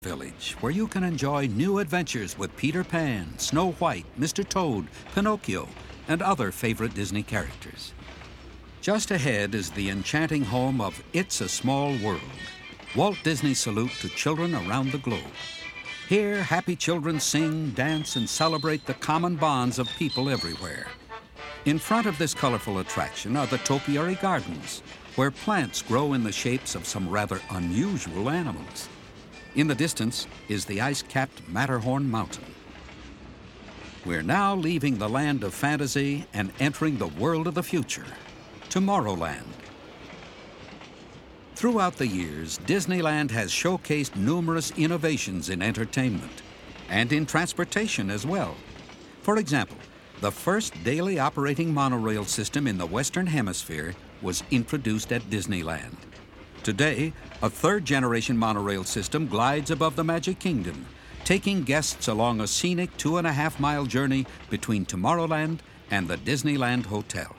Village, where you can enjoy new adventures with Peter Pan, Snow White, Mr. Toad, Pinocchio, and other favorite Disney characters. Just ahead is the enchanting home of It's a Small World, Walt Disney's salute to children around the globe. Here, happy children sing, dance, and celebrate the common bonds of people everywhere. In front of this colorful attraction are the Topiary Gardens, where plants grow in the shapes of some rather unusual animals. In the distance is the ice-capped Matterhorn Mountain. We're now leaving the land of fantasy and entering the world of the future, Tomorrowland. Throughout the years, Disneyland has showcased numerous innovations in entertainment and in transportation as well. For example, the first daily operating monorail system in the Western Hemisphere was introduced at Disneyland. Today, a third-generation monorail system glides above the Magic Kingdom, taking guests along a scenic 2.5-mile journey between Tomorrowland and the Disneyland Hotel.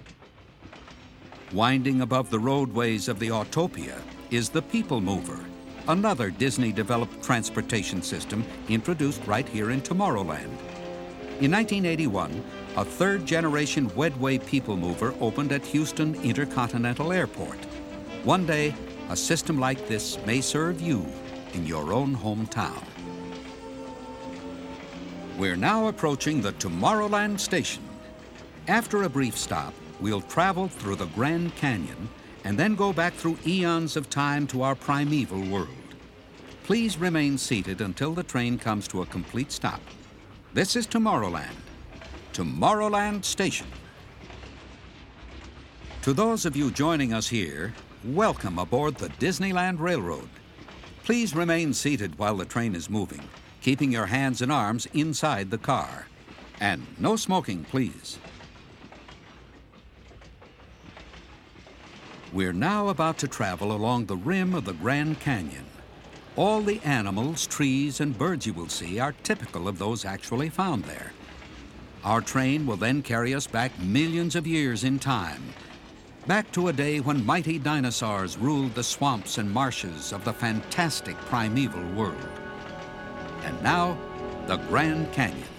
Winding above the roadways of the Autopia is the People Mover, another Disney-developed transportation system introduced right here in Tomorrowland. In 1981, a third-generation Wedway People Mover opened at Houston Intercontinental Airport. One day, a system like this may serve you in your own hometown. We're now approaching the Tomorrowland Station. After a brief stop, we'll travel through the Grand Canyon and then go back through eons of time to our primeval world. Please remain seated until the train comes to a complete stop. This is Tomorrowland, Tomorrowland Station. To those of you joining us here, welcome aboard the Disneyland Railroad. Please remain seated while the train is moving, keeping your hands and arms inside the car. And no smoking, please. We're now about to travel along the rim of the Grand Canyon. All the animals, trees, and birds you will see are typical of those actually found there. Our train will then carry us back millions of years in time, back to a day when mighty dinosaurs ruled the swamps and marshes of the fantastic primeval world. And now, the Grand Canyon.